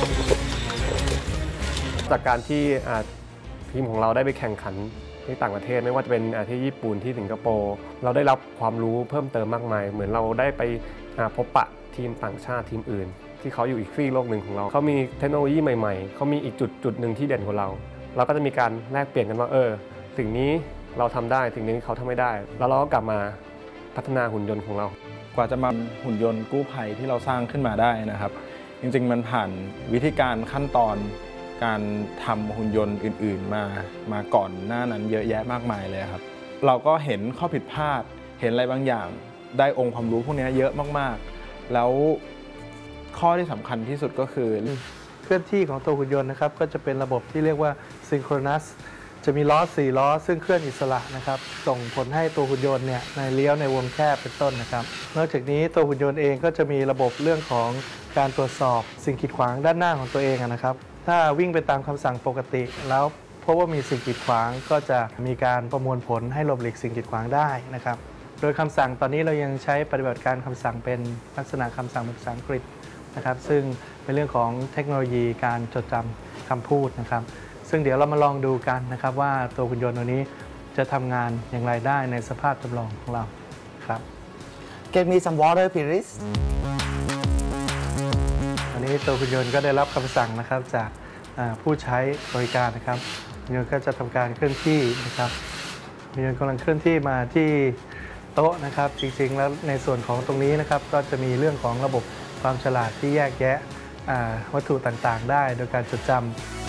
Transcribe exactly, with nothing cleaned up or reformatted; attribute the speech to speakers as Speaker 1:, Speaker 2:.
Speaker 1: จากการที่ทีมของเราได้ไปแข่งขันที่ต่างประเทศไม่ว่าจะเป็นที่ญี่ปุ่นที่สิงคโปร์เราได้รับความรู้เพิ่มเติมมากมายเหมือนเราได้ไปพบปะทีมต่างชาติทีมอื่นที่เขาอยู่อีกซีกโลกหนึ่งของเราเขามีเทคโนโลยีใหม่ๆเขามีอีกจุดจุดหนึ่งที่เด่นกว่าเราเราก็จะมีการแลกเปลี่ยนกันว่าเออสิ่งนี้เราทำได้สิ่งนี้เขาทำไม่ได้แล้วเราก็กลับมาพัฒนาหุ่นยนต์ของเรา
Speaker 2: กว่าจะมาหุ่นยนต์กู้ภัยที่เราสร้างขึ้นมาได้นะครับจริงๆมันผ่านวิธีการขั้นตอนการทำหุ่นยนต์อื่นๆมามาก่อนหน้านั้นเยอะแยะมากมายเลยครับเราก็เห็นข้อผิดพลาดเห็นอะไรบางอย่างได้องค์ความรู้พวกนี้เยอะมากๆแล้วข้อที่สำคัญที่สุดก็คือ
Speaker 3: เคลื่อนที่ของตัวหุ่นยนต์นะครับก็จะเป็นระบบที่เรียกว่า synchronous จะมีล้อสี่ล้อซึ่งเคลื่อนอิสระนะครับส่งผลให้ตัวหุ่นยนต์เนี่ยในเลี้ยวในวงแคบเป็นต้นนะครับนอกจากนี้ตัวหุ่นยนต์เองก็จะมีระบบเรื่องของการตรวจสอบสิ่งกีดขวางด้านหน้าของตัวเองนะครับถ้าวิ่งไปตามคำสั่งปกติแล้วพบว่ามีสิ่งกีดขวางก็จะมีการประมวลผลให้หลบหลีกสิ่งกีดขวางได้นะครับโดยคำสั่งตอนนี้เรายังใช้ปฏิบัติการคำสั่งเป็นลักษณะคำสั่งเป็นภาษาอังกฤษนะครับซึ่งเป็นเรื่องของเทคโนโลยีการจดจำคำพูดนะครับซึ่งเดี๋ยวเรามาลองดูกันนะครับว่าตัวหุ่นยนต์ตัวนี้จะทำงานอย่างไรได้ในสภาพจำลองของเราครับ
Speaker 4: Get me some water please
Speaker 3: อันนี้ตัวหุ่นยนต์ก็ได้รับคำสั่งนะครับจากผู้ใช้บริการนะครับหุ่นยนต์ก็จะทำการเคลื่อนที่นะครับหุ่นยนต์กำลังเคลื่อนที่มาที่โต๊ะนะครับจริงๆแล้วในส่วนของตรงนี้นะครับก็จะมีเรื่องของระบบความฉลาดที่แยกแยะวัตถุต่างๆได้โดยการจดจำ